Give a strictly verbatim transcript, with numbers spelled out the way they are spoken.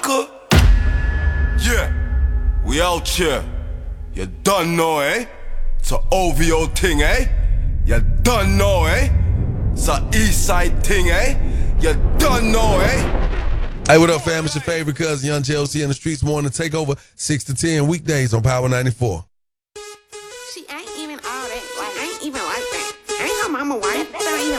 sucker. Yeah, we out here. You done know, eh? It's a O V O thing, eh? You done know, eh? It's a East Side thing, eh? You done know, eh? Hey, what up, fam? It's your favorite cousin, Young J O C in the streets morning takeover, six to ten weekdays on Power ninety-four. She ain't even all that. Like, I ain't even like that. Ain't her mama white.